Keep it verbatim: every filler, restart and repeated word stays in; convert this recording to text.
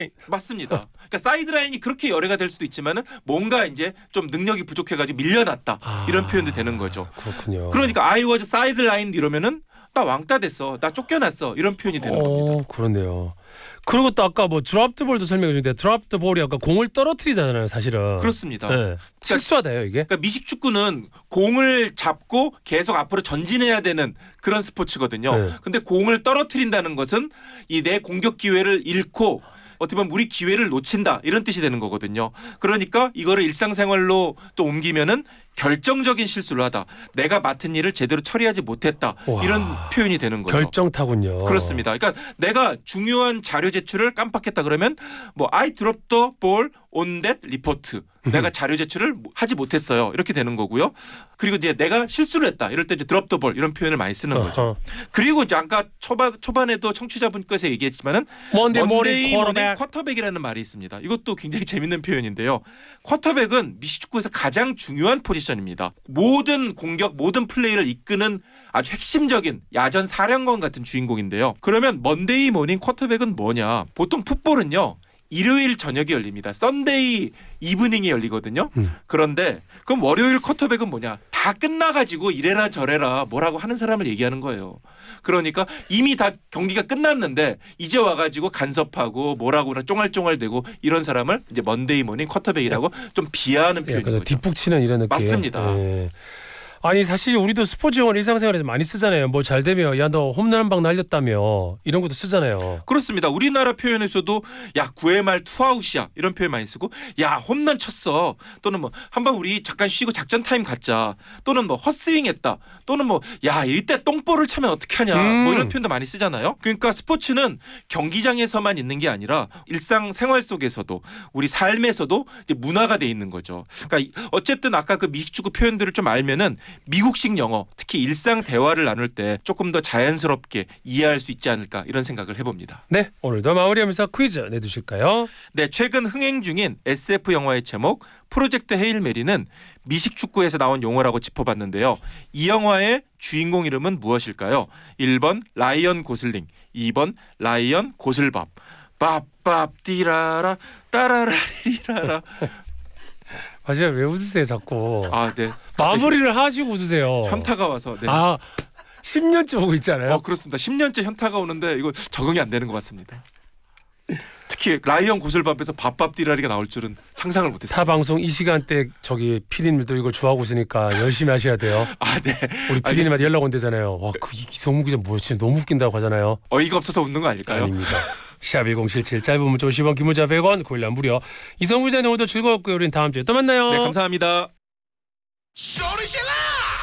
맞습니다. 그러니까 사이드라인이 그렇게 열애가 될 수도 있지만은 뭔가 이제 좀 능력이 부족해가지고 밀려났다 아, 이런 표현도 되는 거죠. 그렇군요. 그러니까 I was sidelined 이러면은 나 왕따 됐어, 나 쫓겨났어 이런 표현이 되는 어, 겁니다. 그렇네요. 그리고 또 아까 뭐 드랍 더 볼도 설명해 주는데 드랍 더 볼이 아까 공을 떨어뜨리잖아요, 사실은. 그렇습니다. 네. 실수하다요 이게. 그러니까 미식 축구는 공을 잡고 계속 앞으로 전진해야 되는 그런 스포츠거든요. 네. 근데 공을 떨어뜨린다는 것은 이 내 공격 기회를 잃고 어떻게 보면 우리 기회를 놓친다 이런 뜻이 되는 거거든요. 그러니까 이거를 일상생활로 또 옮기면은 결정적인 실수를 하다. 내가 맡은 일을 제대로 처리하지 못했다. 와, 이런 표현이 되는 거죠. 결정타군요. 그렇습니다. 그러니까 내가 중요한 자료 제출을 깜빡했다 그러면 뭐 I dropped the ball on that report. 내가 자료 제출을 하지 못했어요. 이렇게 되는 거고요. 그리고 이제 내가 실수를 했다. 이럴 때 이제 drop the ball 이런 표현을 많이 쓰는 거죠. 어허. 그리고 이제 아까 초반 초반에도 청취자분께서 얘기했지만은 먼데이 먼데이 모닝 모닝 쿼터백. 쿼터백이라는 말이 있습니다. 이것도 굉장히 재밌는 표현인데요. 쿼터백은 미식축구에서 가장 중요한 포지션입니다. 모든 공격, 모든 플레이를 이끄는 아주 핵심적인 야전 사령관 같은 주인공인데요. 그러면 먼데이 모닝 쿼터백은 뭐냐? 보통 풋볼은요. 일요일 저녁에 열립니다. 썬데이 이브닝이 열리거든요. 음. 그런데 그럼 월요일 쿼터백은 뭐냐? 다 끝나가지고 이래라 저래라 뭐라고 하는 사람을 얘기하는 거예요. 그러니까 이미 다 경기가 끝났는데 이제 와가지고 간섭하고 뭐라고나 쫑알쫑알대고 이런 사람을 이제 먼데이 모닝 쿼터백이라고 좀 비하하는 표현인 약간 거죠. 뒷북치는 이런 느낌. 맞습니다. 예. 아니 사실 우리도 스포츠 용어를 일상생활에서 많이 쓰잖아요. 뭐 잘 되면 야 너 홈런 한 방 날렸다며 이런 것도 쓰잖아요. 그렇습니다. 우리나라 표현에서도 야 구회 말 투아웃이야 이런 표현 많이 쓰고 야 홈런 쳤어 또는 뭐 한방 우리 잠깐 쉬고 작전 타임 갖자 또는 뭐 헛스윙했다 또는 뭐 야 이때 똥볼을 차면 어떻게 하냐 음. 뭐 이런 표현도 많이 쓰잖아요. 그러니까 스포츠는 경기장에서만 있는 게 아니라 일상 생활 속에서도 우리 삶에서도 이제 문화가 돼 있는 거죠. 그러니까 어쨌든 아까 그 미식축구 표현들을 좀 알면은 미국식 영어 특히 일상 대화를 나눌 때 조금 더 자연스럽게 이해할 수 있지 않을까 이런 생각을 해봅니다. 네, 오늘도 마무리하면서 퀴즈 내주실까요? 네, 최근 흥행 중인 에스에프 영화의 제목 프로젝트 헤일 메리는 미식축구에서 나온 용어라고 짚어봤는데요. 이 영화의 주인공 이름은 무엇일까요? 일 번 라이언 고슬링, 이 번 라이언 고슬밥. 밥밥 띠라라 따라라리라라. 마지막에 왜 웃으세요 자꾸? 아, 네. 마무리를 하시고 웃으세요. 현타가 와서. 네. 아, 십 년째 보고 있잖아요. 어, 그렇습니다. 십 년째 현타가 오는데 이거 적응이 안 되는 것 같습니다. 특히 라이언 고슬밥에서 밥밥 띠라리가 나올 줄은 상상을 못했어요. 타 방송 이 시간대 저기 피디님들도 이걸 좋아하고 있으니까 열심히 하셔야 돼요. 아, 네. 우리 피디님한테 연락 온대잖아요. 와, 그 이성무 기자 뭐야 진짜 너무 웃긴다고 하잖아요. 어이가 없어서 웃는 거 아닐까요? 아닙니다. 샵 일공칠칠 짧은 문자 오십 원 긴 문자 백 원 고일란 무료. 이성무 기자님 오늘도 즐거웠고요. 우린 다음 주에 또 만나요. 네, 감사합니다.